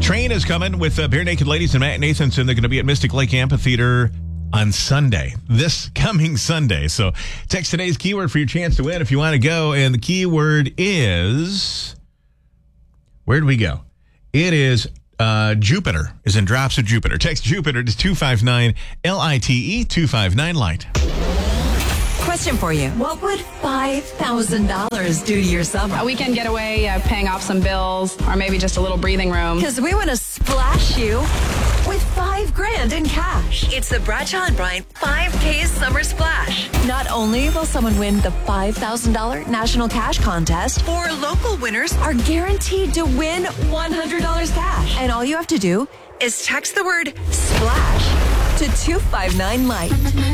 Train is coming with Bare Naked Ladies and Matt Nathanson. They're going to be at Mystic Lake Amphitheater on Sunday, this coming Sunday. So text today's keyword for your chance to win if you want to go. And the keyword is, where do we go? It is Jupiter, is in Drops of Jupiter. Text Jupiter to 259-LITE, 259-LIGHT. Question for you. What would $5,000 do to your summer? A weekend getaway, paying off some bills, or maybe just a little breathing room. Because we want to splash you with $5,000 in cash. It's the Bradshaw and Bryant 5K Summer Splash. Not only will someone win the $5,000 National Cash Contest, 4 local winners are guaranteed to win $100 cash. And all you have to do is text the word SPLASH to 259-LIGHT.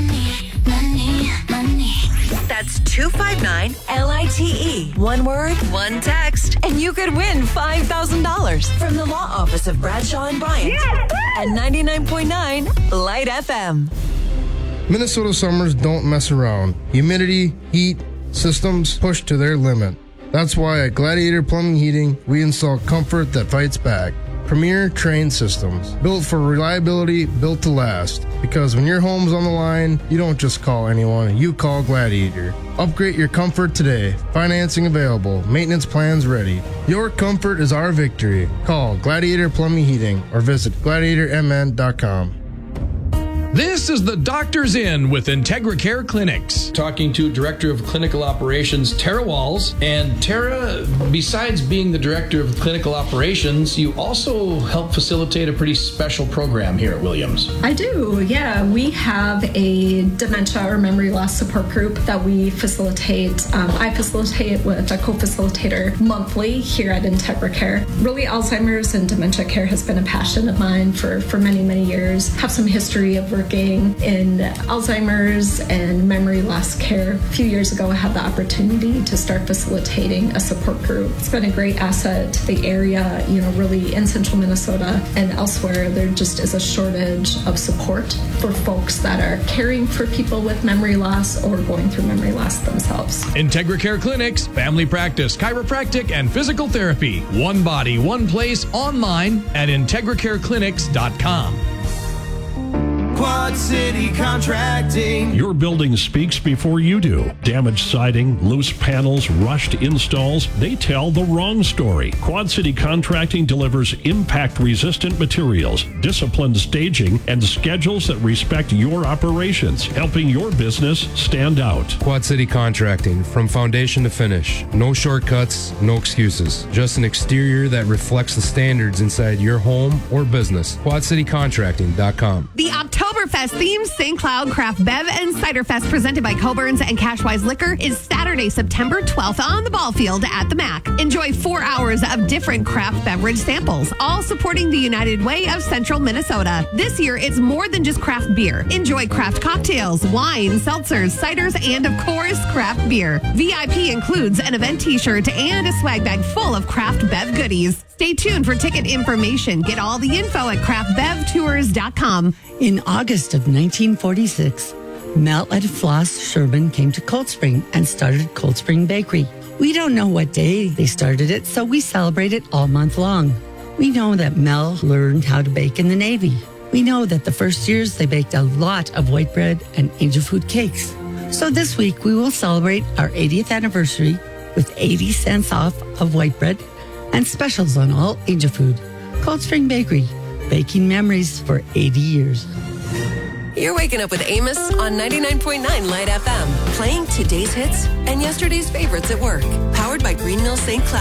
That's 259-LITE. One word, one text, and you could win $5,000 from the law office of Bradshaw and Bryant at 99.9 Light FM. Minnesota summers don't mess around. Humidity, heat, systems push to their limit. That's why at Gladiator Plumbing Heating, we install comfort that fights back. Premier Train Systems, built for reliability, built to last. Because when your home's on the line, you don't just call anyone, you call Gladiator. Upgrade your comfort today. Financing available. Maintenance plans ready. Your comfort is our victory. Call Gladiator Plumbing Heating or visit gladiatormn.com. This is the Doctor's In with IntegraCare Clinics. Talking to Director of Clinical Operations, Tara Walls. And Tara, besides being the Director of Clinical Operations, you also help facilitate a pretty special program here at Williams. I do, yeah. We have a dementia or memory loss support group that we facilitate. I facilitate with a co-facilitator monthly here at IntegraCare. Really, Alzheimer's and dementia care has been a passion of mine for many, many years. Have some history of working in Alzheimer's and memory loss care. A few years ago, I had the opportunity to start facilitating a support group. It's been a great asset to the area, really in central Minnesota and elsewhere. There just is a shortage of support for folks that are caring for people with memory loss or going through memory loss themselves. IntegraCare Clinics, family practice, chiropractic, and physical therapy. One body, one place, online at IntegraCareClinics.com. Quad City Contracting. Your building speaks before you do. Damaged siding, loose panels, rushed installs, they tell the wrong story. Quad City Contracting delivers impact-resistant materials, disciplined staging, and schedules that respect your operations, helping your business stand out. Quad City Contracting, from foundation to finish. No shortcuts, no excuses. Just an exterior that reflects the standards inside your home or business. QuadCityContracting.com. The Oktoberfest themed St. Cloud Craft Bev and Cider Fest presented by Coburn's and Cashwise Liquor is Saturday, September 12th on the ball field at the MAC. Enjoy 4 hours of different craft beverage samples, all supporting the United Way of Central Minnesota. This year, it's more than just craft beer. Enjoy craft cocktails, wine, seltzers, ciders, and of course, craft beer. VIP includes an event t-shirt and a swag bag full of craft bev goodies. Stay tuned for ticket information. Get all the info at craftbevtours.com. In August of 1946, Mel and Floss Sherman came to Cold Spring and started Cold Spring Bakery. We don't know what day they started it, so we celebrate it all month long. We know that Mel learned how to bake in the Navy. We know that the first years they baked a lot of white bread and angel food cakes. So this week we will celebrate our 80th anniversary with 80 cents off of white bread and specials on all angel food. Cold Spring Bakery, baking memories for 80 years. You're waking up with Amos on 99.9 Light FM, playing today's hits and yesterday's favorites at work. Powered by Green Mill St. Cloud.